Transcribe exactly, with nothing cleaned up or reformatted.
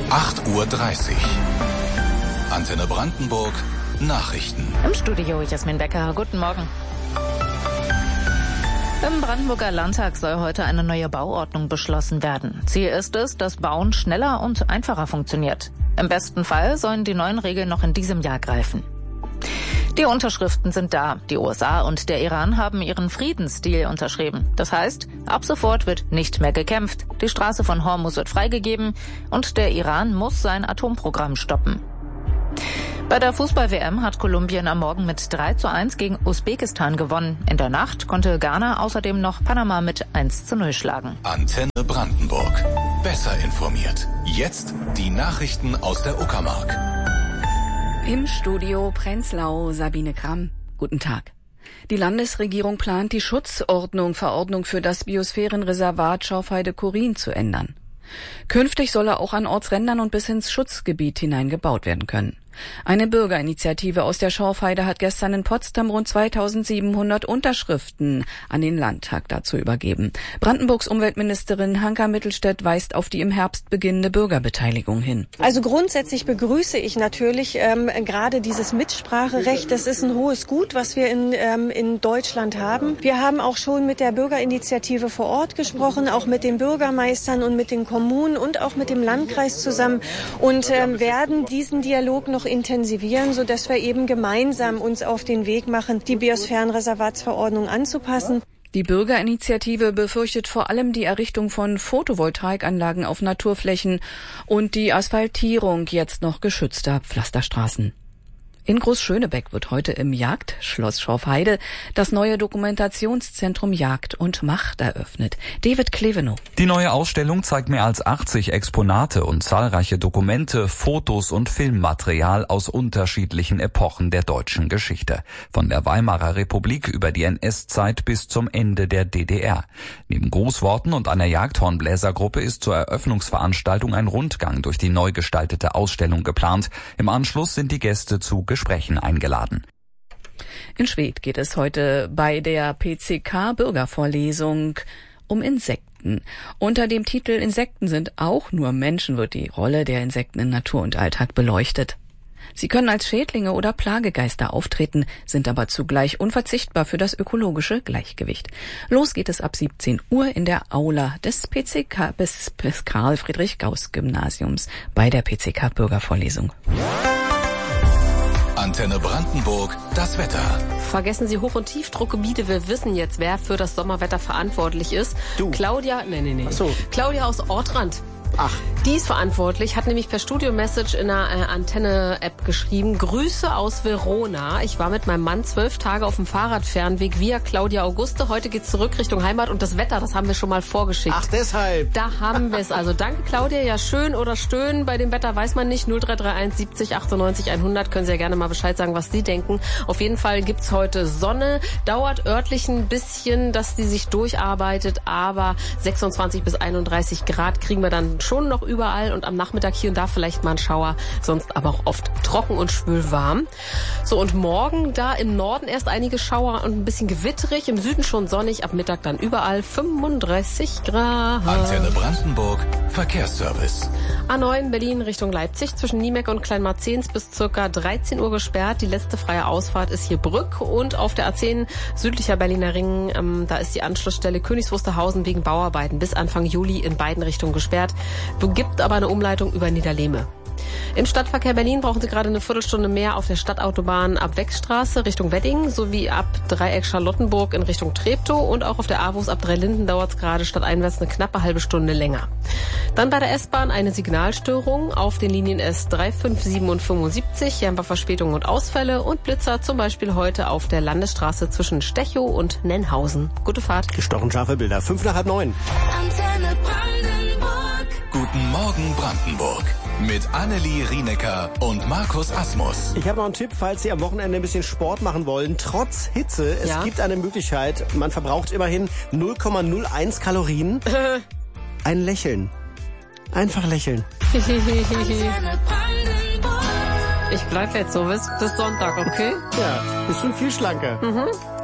acht Uhr dreißig. Antenne Brandenburg, Nachrichten. Im Studio Jasmin Becker, guten Morgen. Im Brandenburger Landtag soll heute eine neue Bauordnung beschlossen werden. Ziel ist es, dass Bauen schneller und einfacher funktioniert. Im besten Fall sollen die neuen Regeln noch in diesem Jahr greifen. Die Unterschriften sind da. Die U S A und der Iran haben ihren Friedensdeal unterschrieben. Das heißt, ab sofort wird nicht mehr gekämpft. Die Straße von Hormuz wird freigegeben und der Iran muss sein Atomprogramm stoppen. Bei der Fußball-W M hat Kolumbien am Morgen mit drei zu eins gegen Usbekistan gewonnen. In der Nacht konnte Ghana außerdem noch Panama mit eins zu null schlagen. Antenne Brandenburg. Besser informiert. Jetzt die Nachrichten aus der Uckermark. Im Studio Prenzlau Sabine Kramm. Guten Tag. Die Landesregierung plant, die Schutzordnung Verordnung für das Biosphärenreservat Schorfheide-Chorin zu ändern. Künftig solle auch an Ortsrändern und bis ins Schutzgebiet hinein gebaut werden können. Eine Bürgerinitiative aus der Schorfheide hat gestern in Potsdam rund zweitausendsiebenhundert Unterschriften an den Landtag dazu übergeben. Brandenburgs Umweltministerin Hanka Mittelstädt weist auf die im Herbst beginnende Bürgerbeteiligung hin. Also grundsätzlich begrüße ich natürlich ähm, gerade dieses Mitspracherecht. Das ist ein hohes Gut, was wir in, ähm, in Deutschland haben. Wir haben auch schon mit der Bürgerinitiative vor Ort gesprochen, auch mit den Bürgermeistern und mit den Kommunen und auch mit dem Landkreis zusammen und ähm, werden diesen Dialog noch intensivieren, sodass wir eben gemeinsam uns auf den Weg machen, die Biosphärenreservatsverordnung anzupassen. Die Bürgerinitiative befürchtet vor allem die Errichtung von Photovoltaikanlagen auf Naturflächen und die Asphaltierung jetzt noch geschützter Pflasterstraßen. In Großschönebeck wird heute im Jagdschloss Schorfheide das neue Dokumentationszentrum Jagd und Macht eröffnet. David Klevenow. Die neue Ausstellung zeigt mehr als achtzig Exponate und zahlreiche Dokumente, Fotos und Filmmaterial aus unterschiedlichen Epochen der deutschen Geschichte. Von der Weimarer Republik über die N S-Zeit bis zum Ende der D D R. Neben Grußworten und einer Jagdhornbläsergruppe ist zur Eröffnungsveranstaltung ein Rundgang durch die neu gestaltete Ausstellung geplant. Im Anschluss sind die Gäste zu Gesprächen eingeladen. In Schwedt geht es heute bei der P C K-Bürgervorlesung um Insekten. Unter dem Titel Insekten sind auch nur Menschen wird die Rolle der Insekten in Natur und Alltag beleuchtet. Sie können als Schädlinge oder Plagegeister auftreten, sind aber zugleich unverzichtbar für das ökologische Gleichgewicht. Los geht es ab siebzehn Uhr in der Aula des P C K bis Karl-Friedrich-Gauss-Gymnasiums bei der P C K-Bürgervorlesung. Antenne Brandenburg, das Wetter. Vergessen Sie Hoch- und Tiefdruckgebiete. Wir wissen jetzt, wer für das Sommerwetter verantwortlich ist. Du. Claudia, nee, nee, nee. Ach so. Claudia aus Ortrand. Ach. Die ist verantwortlich, hat nämlich per Studio-Message in einer äh, Antenne-App geschrieben. Grüße aus Verona. Ich war mit meinem Mann zwölf Tage auf dem Fahrradfernweg via Claudia Auguste. Heute geht's zurück Richtung Heimat und das Wetter, das haben wir schon mal vorgeschickt. Ach, deshalb. Da haben wir es. Also danke, Claudia. Ja, schön oder stöhnen. Bei dem Wetter weiß man nicht. null drei drei eins siebzig achtundneunzig hundert. Können Sie ja gerne mal Bescheid sagen, was Sie denken. Auf jeden Fall gibt's heute Sonne. Dauert örtlich ein bisschen, dass die sich durcharbeitet. Aber sechsundzwanzig bis einunddreißig Grad kriegen wir dann schon noch überall und am Nachmittag hier und da vielleicht mal ein Schauer, sonst aber auch oft trocken und schwülwarm. So, und morgen da im Norden erst einige Schauer und ein bisschen gewitterig, im Süden schon sonnig, ab Mittag dann überall fünfunddreißig Grad. Antenne Brandenburg, Verkehrsservice. A neun Berlin Richtung Leipzig, zwischen Niemeck und Kleinmarzens bis circa dreizehn Uhr gesperrt. Die letzte freie Ausfahrt ist hier Brück und auf der A zehn südlicher Berliner Ring, ähm, da ist die Anschlussstelle Königs Wusterhausen wegen Bauarbeiten bis Anfang Juli in beiden Richtungen gesperrt. Gibt aber eine Umleitung über Niederlehme. Im Stadtverkehr Berlin brauchen Sie gerade eine Viertelstunde mehr auf der Stadtautobahn ab Wechstraße Richtung Wedding sowie ab Dreieck Charlottenburg in Richtung Treptow und auch auf der AWUS ab Dreilinden dauert es gerade stadteinwärts eine knappe halbe Stunde länger. Dann bei der S-Bahn eine Signalstörung auf den Linien S drei, fünf, sieben und fünfundsiebzig, hier haben wir Verspätungen und Ausfälle und Blitzer zum Beispiel heute auf der Landesstraße zwischen Stechow und Nennhausen. Gute Fahrt. Gestochen scharfe Bilder. Fünf nach halb neun. Antenne Brandenburg. Guten Morgen Brandenburg. Mit Annelie Rienecker und Markus Asmus. Ich habe noch einen Tipp, falls Sie am Wochenende ein bisschen Sport machen wollen. Trotz Hitze, es Ja? gibt eine Möglichkeit. Man verbraucht immerhin null Komma null eins Kalorien. Ein Lächeln. Einfach lächeln. Ich bleib jetzt so bis, bis Sonntag, okay? Ja, ist schon viel schlanker. Mhm.